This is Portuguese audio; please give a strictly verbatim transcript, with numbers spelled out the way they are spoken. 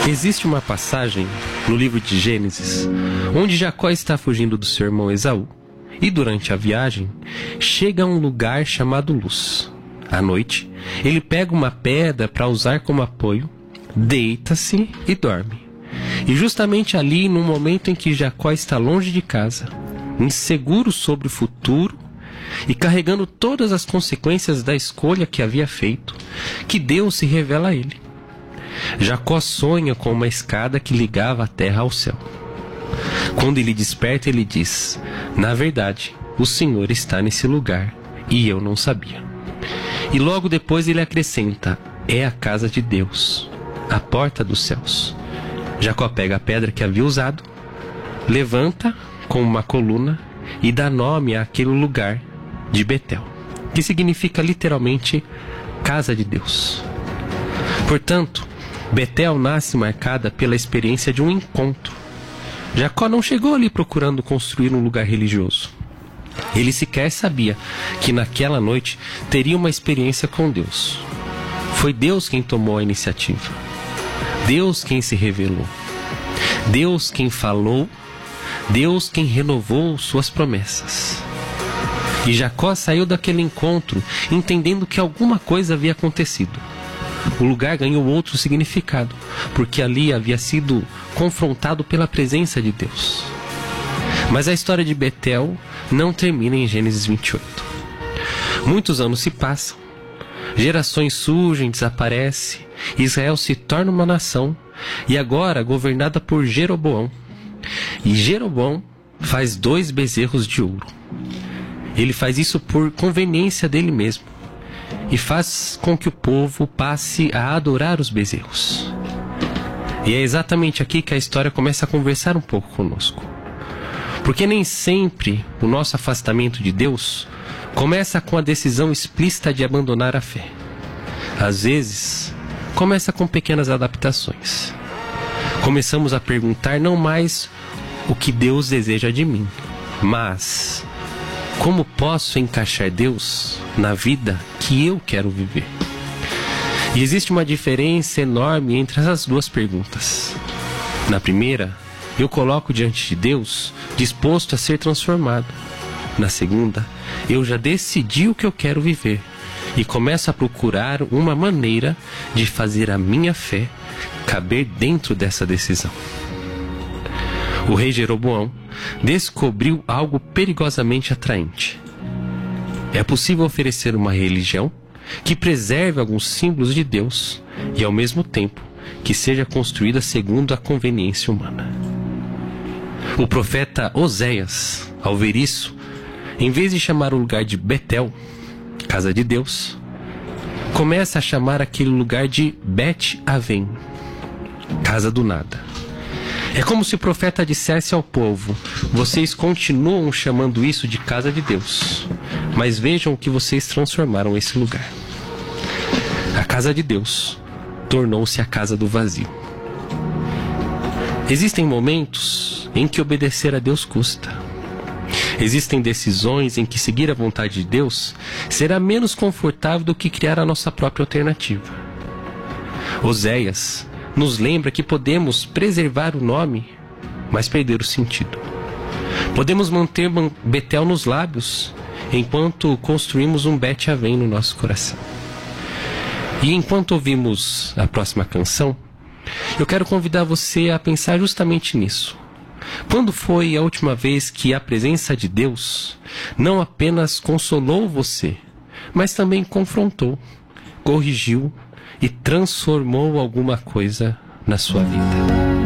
Existe uma passagem no livro de Gênesis onde Jacó está fugindo do seu irmão Esaú e durante a viagem chega a um lugar chamado Luz. À noite, ele pega uma pedra para usar como apoio, deita-se e dorme. E justamente ali, no momento em que Jacó está longe de casa, inseguro sobre o futuro e carregando todas as consequências da escolha que havia feito, que Deus se revela a ele. Jacó sonha com uma escada que ligava a terra ao céu. Quando ele desperta, ele diz: na verdade, o Senhor está nesse lugar e eu não sabia. E logo depois ele acrescenta: é a casa de Deus, a porta dos céus. Jacó pega a pedra que havia usado, levanta com uma coluna e dá nome àquele lugar de Betel, que significa literalmente casa de Deus. Portanto, Betel nasce marcada pela experiência de um encontro. Jacó não chegou ali procurando construir um lugar religioso. Ele sequer sabia que naquela noite teria uma experiência com Deus. Foi Deus quem tomou a iniciativa. Deus quem se revelou. Deus quem falou. Deus quem renovou suas promessas. E Jacó saiu daquele encontro entendendo que alguma coisa havia acontecido. O lugar ganhou outro significado, porque ali havia sido confrontado pela presença de Deus. Mas a história de Betel não termina em Gênesis vinte e oito. Muitos anos se passam, gerações surgem, desaparecem, Israel se torna uma nação, e agora governada por Jeroboão. E Jeroboão faz dois bezerros de ouro. Ele faz isso por conveniência dele mesmo, e faz com que o povo passe a adorar os bezerros. E é exatamente aqui que a história começa a conversar um pouco conosco. Porque nem sempre o nosso afastamento de Deus começa com a decisão explícita de abandonar a fé. Às vezes, começa com pequenas adaptações. Começamos a perguntar não mais o que Deus deseja de mim, mas como posso encaixar Deus na vida que eu quero viver? E existe uma diferença enorme entre essas duas perguntas. Na primeira, eu coloco diante de Deus, disposto a ser transformado. Na segunda, eu já decidi o que eu quero viver e começo a procurar uma maneira de fazer a minha fé caber dentro dessa decisão. O rei Jeroboão descobriu algo perigosamente atraente. É possível oferecer uma religião que preserve alguns símbolos de Deus e, ao mesmo tempo, que seja construída segundo a conveniência humana. O profeta Oséias, ao ver isso, em vez de chamar o lugar de Betel, casa de Deus, começa a chamar aquele lugar de Bet-Aven, casa do nada. É como se o profeta dissesse ao povo: vocês continuam chamando isso de casa de Deus, mas vejam o que vocês transformaram esse lugar. A casa de Deus tornou-se a casa do vazio. Existem momentos em que obedecer a Deus custa. Existem decisões em que seguir a vontade de Deus será menos confortável do que criar a nossa própria alternativa. Oséias nos lembra que podemos preservar o nome, mas perder o sentido. Podemos manter Betel nos lábios, enquanto construímos um Bet-Aven no nosso coração. E enquanto ouvimos a próxima canção, eu quero convidar você a pensar justamente nisso. Quando foi a última vez que a presença de Deus não apenas consolou você, mas também confrontou, corrigiu e transformou alguma coisa na sua vida?